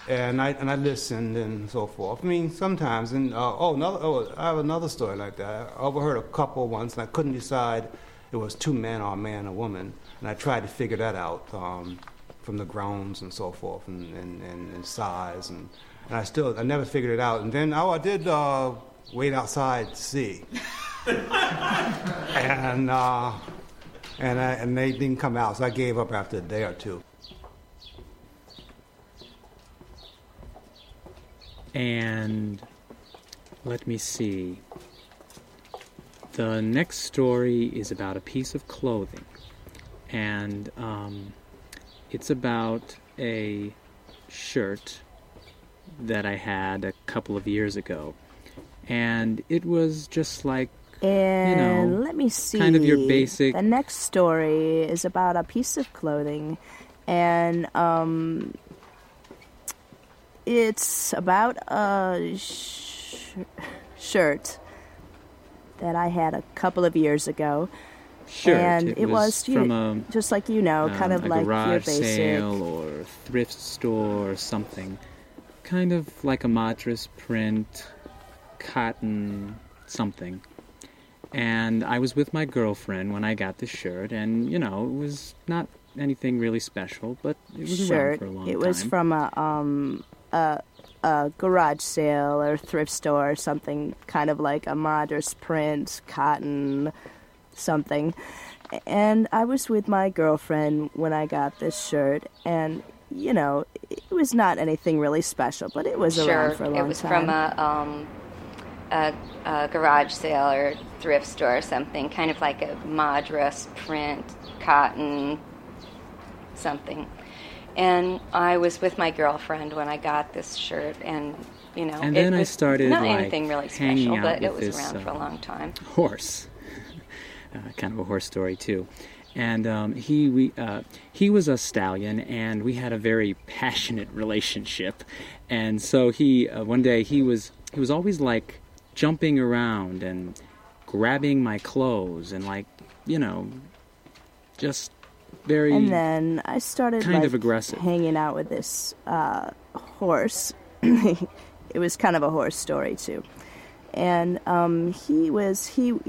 And I listened and so forth. I mean, sometimes. And I have another story like that. I overheard a couple once, and I couldn't decide it was two men or a man or woman. And I tried to figure that out from the groans and so forth, and size, and I never figured it out. And then I did wait outside to see, and they didn't come out, so I gave up after a day or two. And let me see. The next story is about a piece of clothing. And it's about a shirt that I had a couple of years ago. And it was just like, let me see. Kind of your basic... The next story is about a piece of clothing. And it's about a shirt that I had a couple of years ago. Sure, and it was from just like kind of a like garage your basic sale or thrift store or something. Kind of like a Madras print, cotton something. And I was with my girlfriend when I got the shirt, and it was not anything really special, but it was around for a long time. It was from a garage sale or thrift store or something, kind of like a Madras print, cotton something. And I was with my girlfriend when I got this shirt, and it was not anything really special, but it was around for a long time. It was from a garage sale or thrift store or something, kind of like a Madras print, cotton something. And I was with my girlfriend when I got this shirt, and and then I started not anything really special, but it was this, around for a long time. Horse, kind of a horse story too. And he was a stallion, and we had a very passionate relationship. And so one day he was always like jumping around and grabbing my clothes and just very. And then I started kind of aggressive, hanging out with this horse. It was kind of a horse story too. And he was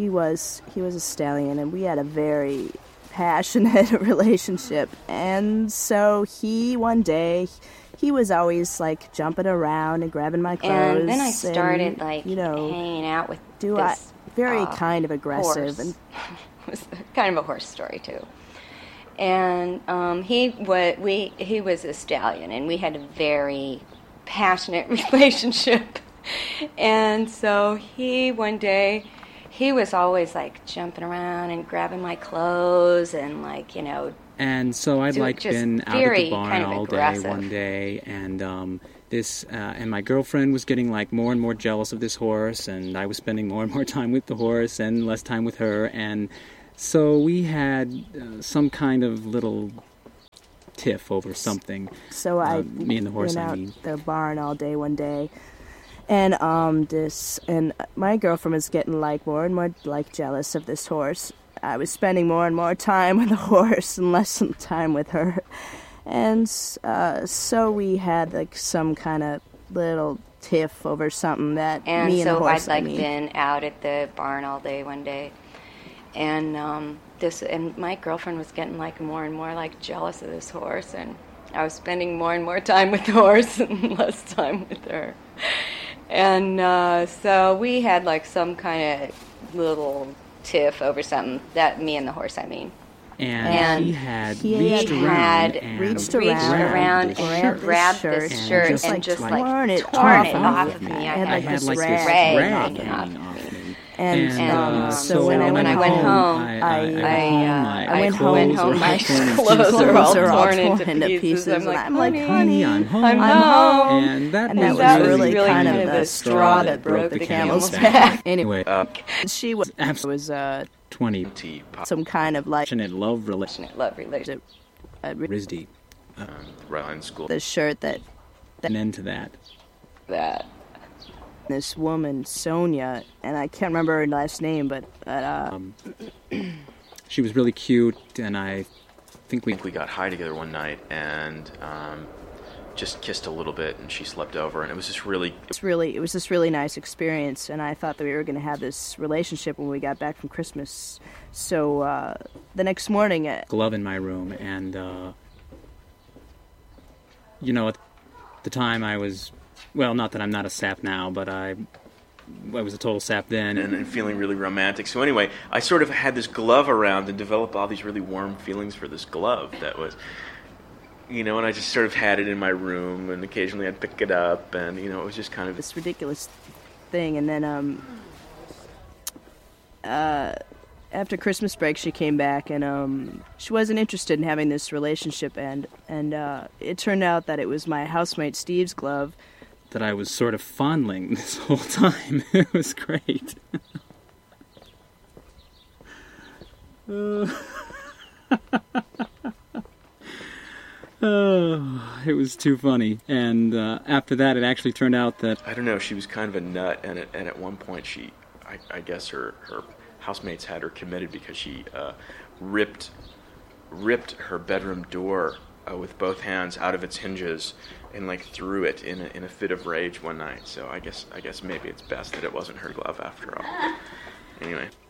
a stallion, and we had a very passionate relationship. And so one day he was always like jumping around and grabbing my clothes. And then I started hanging out with this very kind of aggressive, horse. And it was kind of a horse story too. And he was a stallion, and we had a very passionate relationship. And so one day he was always like jumping around and grabbing my clothes and And so I'd been out at the barn all aggressive. Day one day, and and my girlfriend was getting more and more jealous of this horse, and I was spending more and more time with the horse and less time with her, and so we had some kind of little tiff over something. So me and the horse, went out the barn all day one day. And my girlfriend was getting more and more jealous of this horse. I was spending more and more time with the horse and less time with her. And so we had some kind of little tiff over something that me and the horse. And so I'd been out at the barn all day one day, and my girlfriend was getting more and more jealous of this horse, and I was spending more and more time with the horse and less time with her. And so we had some kind of little tiff over something, that me and the horse, I mean. And he had reached around and grabbed this shirt and just torn it off of me. I had this rag rag off of me. And so when I went home, my clothes are all torn into pieces. And I'm like, honey, I'm home. And that was really kind of the straw that broke the camel's back. Anyway, she was 20, some kind of passionate love relationship. RISD. Rhode School. The shirt that an end to that. This woman, Sonia, and I can't remember her last name, but she was really cute, and I think we got high together one night, and just kissed a little bit, and she slept over, and it was just really... It was this really nice experience, and I thought that we were going to have this relationship when we got back from Christmas. So the next morning... glove in my room, and, you know, at the time I was... Well, not that I'm not a sap now, but I was a total sap then. And feeling really romantic. So anyway, I sort of had this glove around and developed all these really warm feelings for this glove that was, you know, and I just sort of had it in my room, and occasionally I'd pick it up, and, you know, it was just kind of... This ridiculous thing, and then after Christmas break she came back, and she wasn't interested in having this relationship, and it turned out that it was my housemate Steve's glove that I was sort of fondling this whole time. It was great. It was too funny. And after that, it actually turned out that... I don't know, she was kind of a nut, and at one point I guess her housemates had her committed because she ripped her bedroom door with both hands out of its hinges and like threw it in a fit of rage one night. So I guess maybe it's best that it wasn't her glove after all. Anyway.